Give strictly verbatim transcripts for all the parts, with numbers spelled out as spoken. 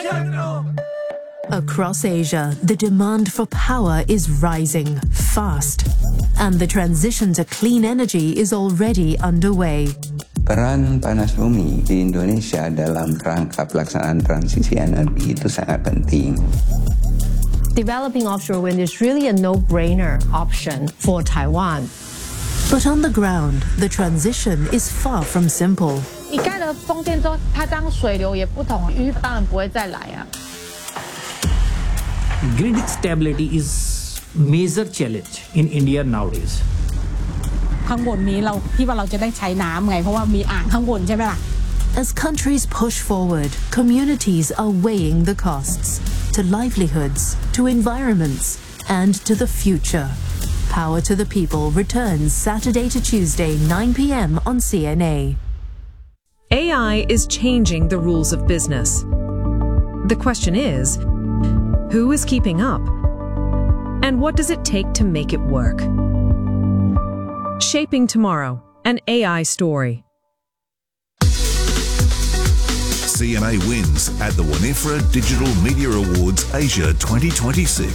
Across Asia, the demand for power is rising fast, and the transition to clean energy is already underway. Peran panas bumi di Indonesia dalam rangka pelaksanaan transisi energi itu sangat penting. Developing offshore wind is really a no-brainer option for Taiwan. But on the ground, the transition is far from simple. 你盖了风电之后，它当水流也不同，鱼当然不会再来啊。 Grid stability is major challenge in India nowadays. ข้างบนนี้เราที่ว่าเราจะได้ใช้น้ำไงเพราะว่ามีอ่างข้างบนใช่ไหมล่ะ As countries push forward, communities are weighing the costs to livelihoods, to environments, and to the future. Power to the People returns Saturday to Tuesday, nine p m on C N A. A I is changing the rules of business. The question is, who is keeping up? And what does it take to make it work? Shaping Tomorrow, an A I story. C N A wins at the Winifred Digital Media Awards Asia twenty twenty-six.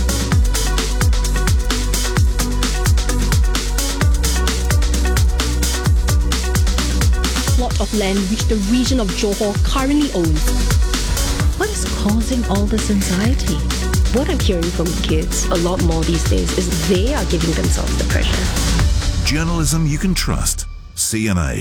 Plot of land which the region of Johor currently owns. What is causing all this anxiety? What I'm hearing from kids a lot more these days is they are giving themselves the pressure. Journalism you can trust. C N A.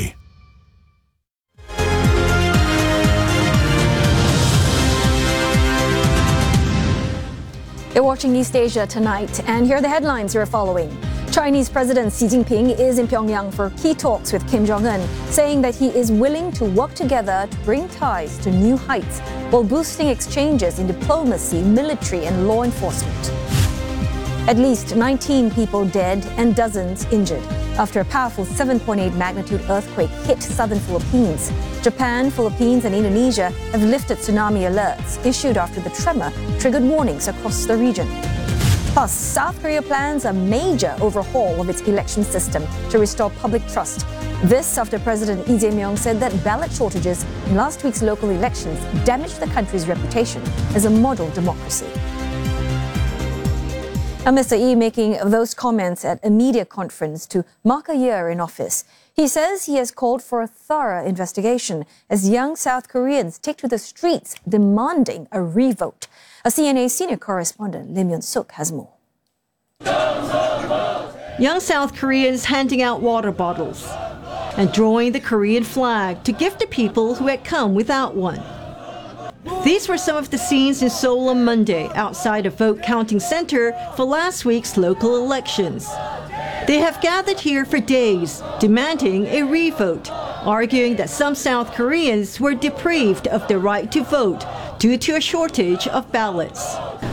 You're watching East Asia Tonight, and here are the headlines we're following. Chinese President Xi Jinping is in Pyongyang for key talks with Kim Jong-un, saying that he is willing to work together to bring ties to new heights while boosting exchanges in diplomacy, military, and law enforcement. At least nineteen people dead and dozens injured after a powerful seven point eight magnitude earthquake hit southern Philippines. Japan, Philippines, and Indonesia have lifted tsunami alerts issued after the tremor triggered warnings across the region. Plus, South Korea plans a major overhaul of its election system to restore public trust. This after President Lee Jae-myung said that ballot shortages in last week's local elections damaged the country's reputation as a model democracy. Now, Mister Lee making those comments at a media conference to mark a year in office. He says he has called for a thorough investigation as young South Koreans take to the streets demanding a revote. A C N A senior correspondent Lim Yun-suk has more. Young South Koreans handing out water bottles and drawing the Korean flag to gift to people who had come without one. These were some of the scenes in Seoul on Monday outside a vote counting center for last week's local elections. They have gathered here for days, demanding a revote, arguing that some South Koreans were deprived of their right to vote due to a shortage of ballots.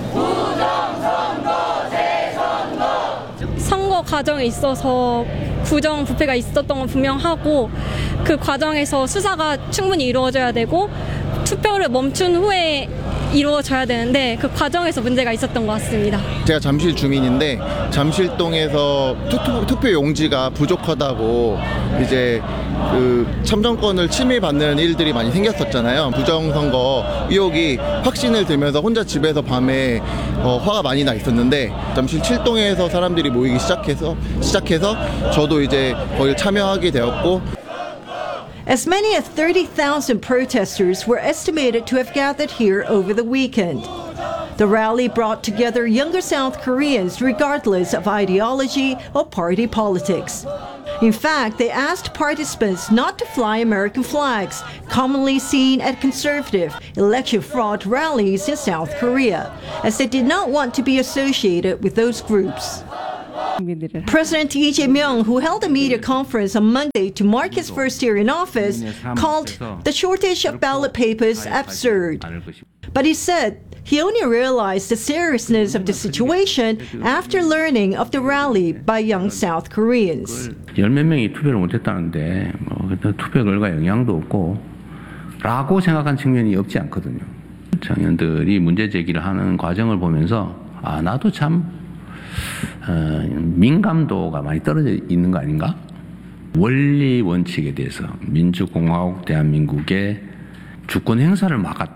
선거 과정에 있어서 부정 부패가 있었던 건 분명하고 그 과정에서 수사가 충분히 이루어져야 되고 투표를 멈춘 후에 이루어져야 되는데 그 과정에서 문제가 있었던 것 같습니다. 제가 잠실 주민인데 잠실동에서 투표, 투표 용지가 부족하다고 이제 그 참정권을 침해받는 일들이 많이 생겼었잖아요. 부정선거 의혹이 확신을 들면서 혼자 집에서 밤에 어, 화가 많이 나 있었는데 잠실 칠동에서 사람들이 모이기 시작해서 시작해서 저도 이제 거기 참여하게 되었고. As many as thirty thousand protesters were estimated to have gathered here over the weekend. The rally brought together younger South Koreans regardless of ideology or party politics. In fact, they asked participants not to fly American flags, commonly seen at conservative election fraud rallies in South Korea, as they did not want to be associated with those groups. President Lee Jae-myung, who held a media conference on Monday to mark his first year in office, called the shortage of ballot papers absurd. But he said he only realized the seriousness of the situation after learning of the rally by young South Koreans. 열몇 명이 투표를 못했다는데 뭐 투표 결과 영향도 없고 라고 생각한 측면이 없지 않거든요. 청년들이 문제 제기를 하는 과정을 보면서 아 나도 참 어, 민감도가 많이 떨어져 있는 거 아닌가? 원리 원칙에 대해서 민주공화국 대한민국의 주권 행사를 막았,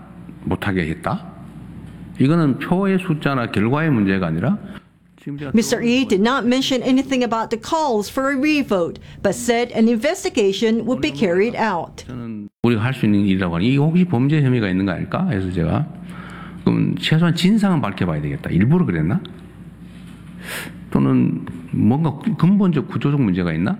못하게 했다? 이거는 표의 숫자나 결과의 문제가 아니라 Mister Yi did not mention anything about the calls for a revote, but said an investigation would be carried out. 저는 우리가 할 수 있는 일이라고 하니 이게 혹시 범죄 혐의가 있는 거 아닐까 해서 제가 그럼 최소한 진상은 밝혀봐야 되겠다. 일부러 그랬나? 또는 뭔가 근본적 구조적 문제가 있나?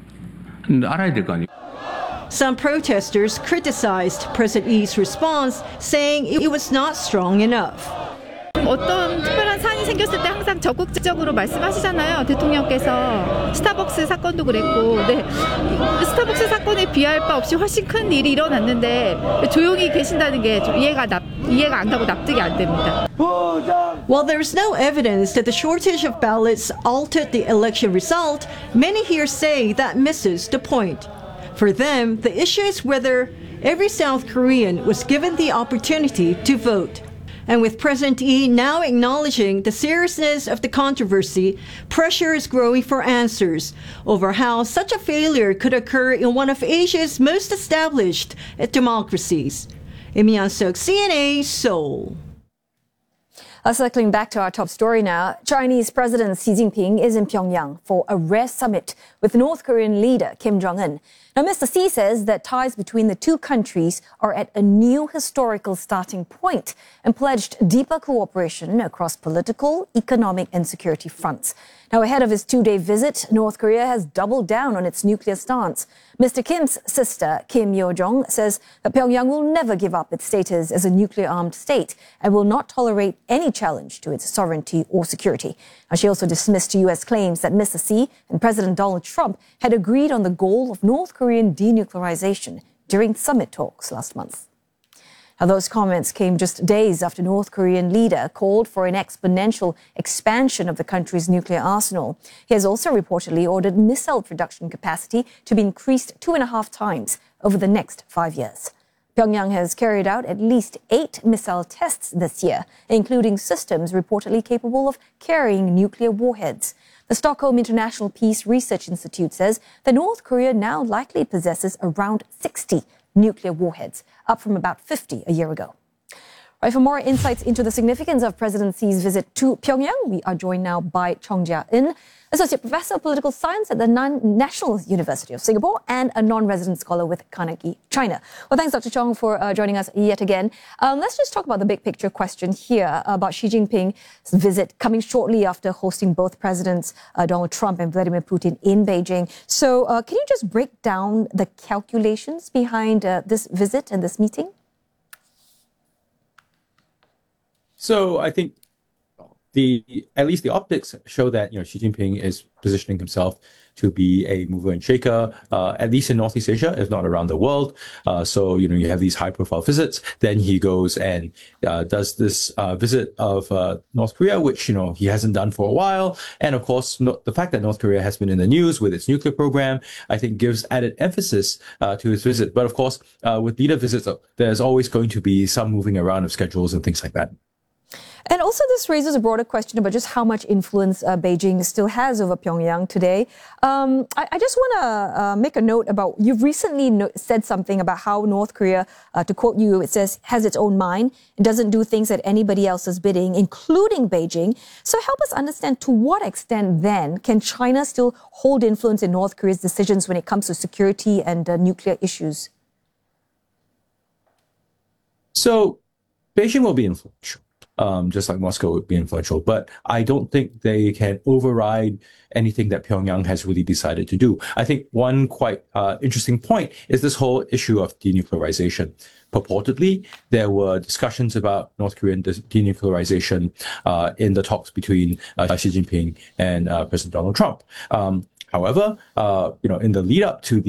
알아야 될 거 아니에요. Some protesters criticized President Yi's response, saying it was not strong enough. 어떤 특별한 사안이 생겼을 때 항상 적극적으로 말씀하시잖아요. 대통령께서 스타벅스 사건도 그랬고, 네. 스타벅스 사건에 비할 바 없이 훨씬 큰 일이 일어났는데 조용히 계신다는 게 좀 이해가 납, 이해가 안 가고 납득이 안 됩니다. While there is no evidence that the shortage of ballots altered the election result, many here say that misses the point. For them, the issue is whether every South Korean was given the opportunity to vote. And with President Yi now acknowledging the seriousness of the controversy, pressure is growing for answers over how such a failure could occur in one of Asia's most established democracies. Im Yan-seok, C N A, Seoul. Uh, circling back to our top story now, Chinese President Xi Jinping is in Pyongyang for a rare summit with North Korean leader Kim Jong-un. Now, Mister Xi says that ties between the two countries are at a new historical starting point and pledged deeper cooperation across political, economic and security fronts. Now, ahead of his two-day visit, North Korea has doubled down on its nuclear stance. Mister Kim's sister, Kim Yo-jong, says that Pyongyang will never give up its status as a nuclear-armed state and will not tolerate any challenge to its sovereignty or security. Now, she also dismissed U S claims that Mister Xi and President Donald Trump had agreed on the goal of North Korean denuclearization during summit talks last month. Now, those comments came just days after North Korean leader called for an exponential expansion of the country's nuclear arsenal. He has also reportedly ordered missile production capacity to be increased two and a half times over the next five years. Pyongyang has carried out at least eight missile tests this year, including systems reportedly capable of carrying nuclear warheads. The Stockholm International Peace Research Institute says that North Korea now likely possesses around sixty nuclear warheads, up from about fifty a year ago. Right, for more insights into the significance of President Xi's visit to Pyongyang, we are joined now by Chong Jia-in, Associate Professor of Political Science at the National University of Singapore and a non-resident scholar with Carnegie, China. Well, thanks, Doctor Chong, for uh, joining us yet again. Um, let's just talk about the big picture question here about Xi Jinping's visit coming shortly after hosting both Presidents uh, Donald Trump and Vladimir Putin in Beijing. So uh, can you just break down the calculations behind uh, this visit and this meeting? So I think the at least the optics show that you know Xi Jinping is positioning himself to be a mover and shaker, uh, at least in Northeast Asia, if not around the world. Uh, so you know you have these high-profile visits. Then he goes and uh, does this uh, visit of uh, North Korea, which you know he hasn't done for a while. And of course, no, the fact that North Korea has been in the news with its nuclear program, I think, gives added emphasis uh, to his visit. But of course, uh, with leader visits, there's always going to be some moving around of schedules and things like that. And also this raises a broader question about just how much influence uh, Beijing still has over Pyongyang today. Um, I, I just want to uh, make a note about, you've recently no- said something about how North Korea, uh, to quote you, it says, has its own mind and doesn't do things at anybody else's bidding, including Beijing. So help us understand, to what extent then can China still hold influence in North Korea's decisions when it comes to security and uh, nuclear issues? So Beijing will be influential. Um, just like Moscow would be influential. But I don't think they can override anything that Pyongyang has really decided to do. I think one quite uh, interesting point is this whole issue of denuclearization. Purportedly, there were discussions about North Korean denuclearization uh, in the talks between uh, Xi Jinping and uh, President Donald Trump. Um, however, uh, you know, in the lead up to the